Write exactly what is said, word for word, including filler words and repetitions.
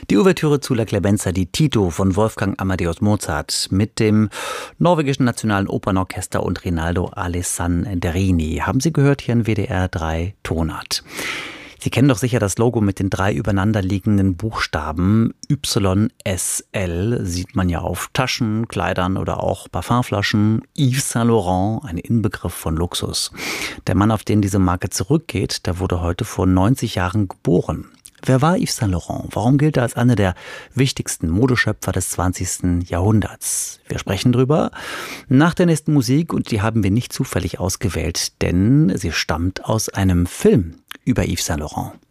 Die Ouvertüre zu La Clemenza di Tito von Wolfgang Amadeus Mozart mit dem norwegischen Nationalen Opernorchester und Rinaldo Alessandrini. Haben Sie gehört, hier in W D R drei Tonart. Sie kennen doch sicher das Logo mit den drei übereinander liegenden Buchstaben. Y S L sieht man ja auf Taschen, Kleidern oder auch Parfümflaschen. Yves Saint Laurent, ein Inbegriff von Luxus. Der Mann, auf den diese Marke zurückgeht, der wurde heute vor neunzig Jahren geboren. Wer war Yves Saint Laurent? Warum gilt er als einer der wichtigsten Modeschöpfer des zwanzigsten Jahrhunderts? Wir sprechen drüber nach der nächsten Musik und die haben wir nicht zufällig ausgewählt, denn sie stammt aus einem Film über Yves Saint Laurent.